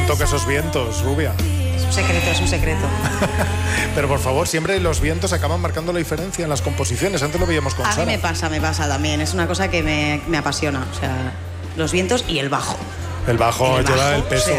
toca esos vientos, Rubia? Es un secreto, es un secreto. Pero por favor, siempre los vientos acaban marcando la diferencia en las composiciones. Antes lo veíamos con Sara. A mí me pasa también. Es una cosa que me apasiona. O sea, los vientos y el bajo. El bajo lleva el peso.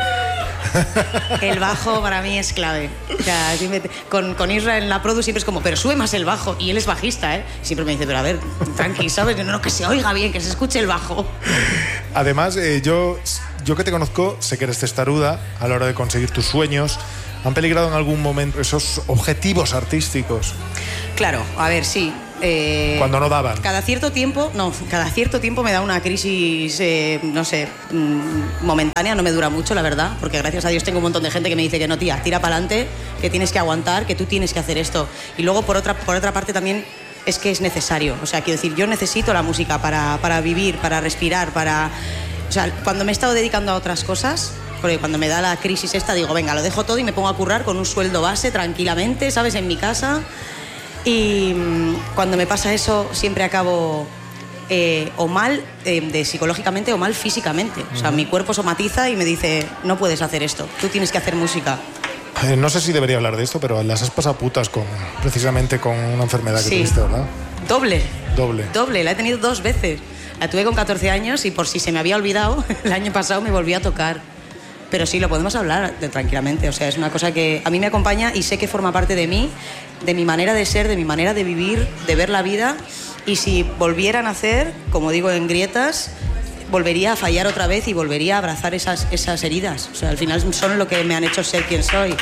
El bajo para mí es clave. O sea, con Israel en la produ siempre es como, pero sube más el bajo. Y él es bajista, ¿eh? Siempre me dice, pero a ver, tranqui, ¿sabes? No, que se oiga bien, que se escuche el bajo. Además, yo que te conozco, sé que eres testaruda a la hora de conseguir tus sueños. ¿Han peligrado en algún momento esos objetivos artísticos? Claro, a ver, sí. Cuando no daban. Cada cierto tiempo me da una crisis, momentánea, no me dura mucho, la verdad, porque gracias a Dios tengo un montón de gente que me dice que no, tía, tira para adelante, que tienes que aguantar, que tú tienes que hacer esto. Y luego, por otra parte, también es que es necesario. O sea, quiero decir, yo necesito la música para vivir, para respirar, O sea, cuando me he estado dedicando a otras cosas, porque cuando me da la crisis esta, digo, venga, lo dejo todo y me pongo a currar con un sueldo base, tranquilamente, ¿sabes?, en mi casa. Y cuando me pasa eso, siempre acabo o mal psicológicamente o mal físicamente. O sea, mi cuerpo somatiza y me dice, no puedes hacer esto, tú tienes que hacer música. No sé si debería hablar de esto, pero las has pasado putas precisamente con una enfermedad que tuviste, ¿verdad? Doble, la he tenido 2 veces. La tuve con 14 años y por si se me había olvidado, el año pasado me volví a tocar. Pero sí, lo podemos hablar tranquilamente. O sea, es una cosa que a mí me acompaña y sé que forma parte de mí, de mi manera de ser, de mi manera de vivir, de ver la vida. Y si volvieran a hacer, como digo en Grietas, volvería a fallar otra vez y volvería a abrazar esas heridas. O sea, al final son lo que me han hecho ser quien soy.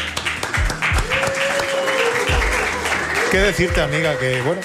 ¿Qué decirte, amiga? Que bueno...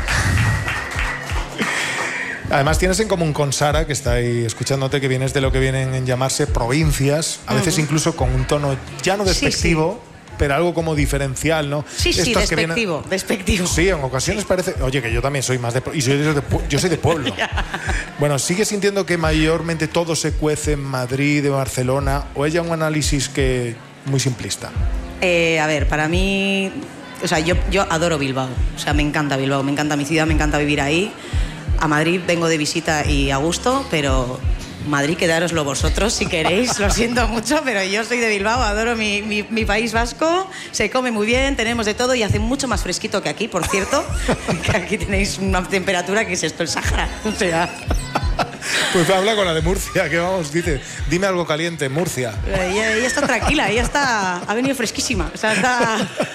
Además tienes en común con Sara, que está ahí escuchándote, que vienes de lo que vienen en llamarse provincias, a veces incluso con un tono ya no despectivo, pero algo como diferencial, ¿no? Sí, despectivo. Sí, en ocasiones parece... Oye, que yo también soy más de... Y yo soy de pueblo. Bueno, ¿sigues sintiendo que mayormente todo se cuece en Madrid, en Barcelona? ¿O es ya un análisis que muy simplista? A ver, para mí... O sea, yo adoro Bilbao. O sea, me encanta Bilbao, me encanta mi ciudad, me encanta vivir ahí. A Madrid vengo de visita y a gusto, pero Madrid, quedároslo vosotros si queréis, lo siento mucho, pero yo soy de Bilbao, adoro mi País Vasco, se come muy bien, tenemos de todo y hace mucho más fresquito que aquí, por cierto, que aquí tenéis una temperatura que es esto, el Sáhara, o sea... Pues habla con la de Murcia, que vamos, dice, dime algo caliente, Murcia. Ella está tranquila, ha venido fresquísima, o sea, está...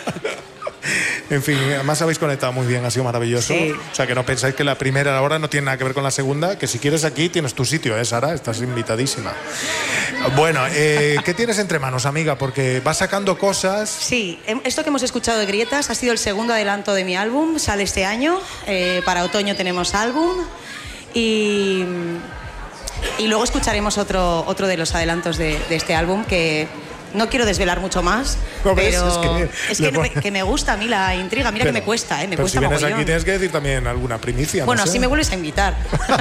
En fin, además habéis conectado muy bien, ha sido maravilloso. Sí. O sea, que no pensáis que la primera hora no tiene nada que ver con la segunda, que si quieres aquí tienes tu sitio, Sara? Estás invitadísima. Bueno, ¿qué tienes entre manos, amiga? Porque vas sacando cosas... Sí, esto que hemos escuchado de Grietas ha sido el segundo adelanto de mi álbum, sale este año, para otoño tenemos álbum y luego escucharemos otro de los adelantos de este álbum que... No quiero desvelar mucho más, ¿no pero es que me gusta a mí la intriga. Mira, pero, que me cuesta, me cuesta si vienes mogollón. Aquí tienes que decir también alguna primicia. Bueno, no sé. así me vuelves a invitar.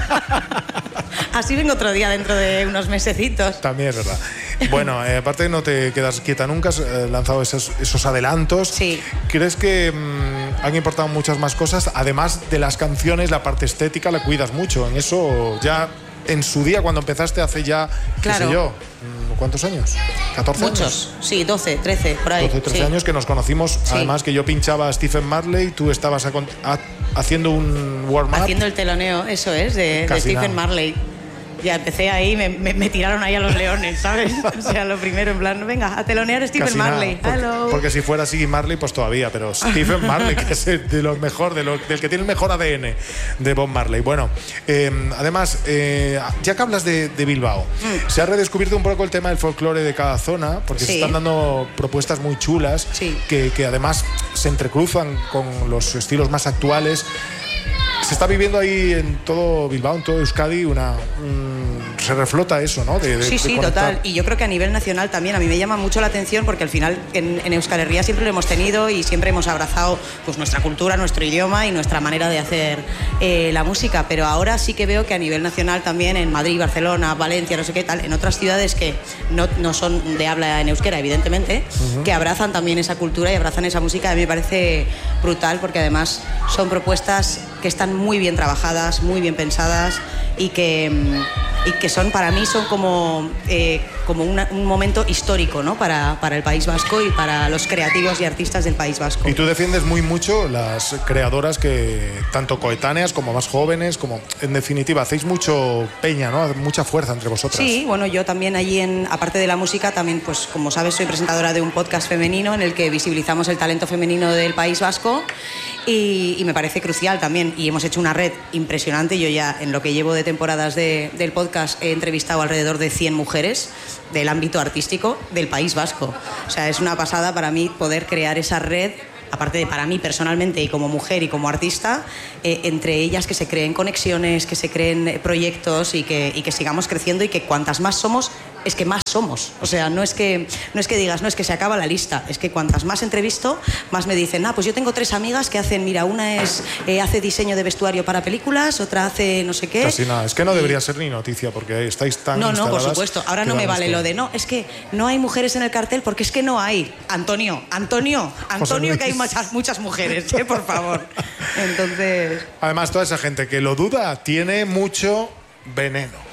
Así vengo otro día dentro de unos mesecitos. También es verdad. Bueno, aparte no te quedas quieta nunca, has lanzado esos adelantos. Sí. ¿Crees que han importado muchas más cosas? Además de las canciones, la parte estética la cuidas mucho. En eso ya... En su día, cuando empezaste hace ya, claro. qué sé yo, ¿cuántos años? ¿14 Muchos, años? Sí, 12, 13, por ahí. 12, 13 sí. años que nos conocimos, sí. Además que yo pinchaba a Stephen Marley, tú estabas haciendo un warm-up. Haciendo el teloneo, eso es, de Stephen Marley. Ya empecé ahí, me tiraron ahí a los leones, ¿sabes? O sea, lo primero, en plan, venga, a telonear a Stephen Marley. Porque si fuera Siggy Marley, pues todavía, pero Stephen Marley, que es de los mejor, del que tiene el mejor ADN de Bob Marley. Bueno, además, ya que hablas de Bilbao, se ha redescubierto un poco el tema del folclore de cada zona, porque se están dando propuestas muy chulas, que además se entrecruzan con los estilos más actuales. Se está viviendo ahí en todo Bilbao, en todo Euskadi, se reflota eso, ¿no? Sí, total. Y yo creo que a nivel nacional también a mí me llama mucho la atención porque al final en Euskal Herria siempre lo hemos tenido y siempre hemos abrazado pues nuestra cultura, nuestro idioma y nuestra manera de hacer la música. Pero ahora sí que veo que a nivel nacional también en Madrid, Barcelona, Valencia, no sé qué tal, en otras ciudades que no son de habla en euskera, evidentemente, que abrazan también esa cultura y abrazan esa música. A mí me parece brutal porque además son propuestas que están muy bien trabajadas, muy bien pensadas y que y que son para mí son como un momento histórico, ¿no? para el País Vasco y para los creativos y artistas del País Vasco. Y tú defiendes muy mucho las creadoras que, tanto coetáneas como más jóvenes, como en definitiva, hacéis mucho peña, ¿no? Mucha fuerza entre vosotras. Sí, bueno, yo también allí, aparte de la música, también, pues como sabes, soy presentadora de un podcast femenino en el que visibilizamos el talento femenino del País Vasco y me parece crucial también. Y hemos hecho una red impresionante. Yo ya, en lo que llevo de temporadas del podcast, he entrevistado alrededor de 100 mujeres del ámbito artístico del País Vasco. O sea, es una pasada para mí poder crear esa red, aparte de para mí personalmente y como mujer y como artista, entre ellas que se creen conexiones, que se creen proyectos y que sigamos creciendo, y que cuantas más somos, es que más somos. O sea, no es que digas, no, es que se acaba la lista, es que cuantas más entrevisto, más me dicen, pues yo tengo 3 amigas que hacen, mira, una hace diseño de vestuario para películas, otra hace no sé qué. Casi nada, es que no debería ser ni noticia porque estáis tan No, instaladas. por supuesto, ahora no me vale lo de, no, es que no hay mujeres en el cartel porque es que no hay. Antonio, que hay muchas mujeres, por favor. Entonces... Además, toda esa gente que lo duda tiene mucho veneno.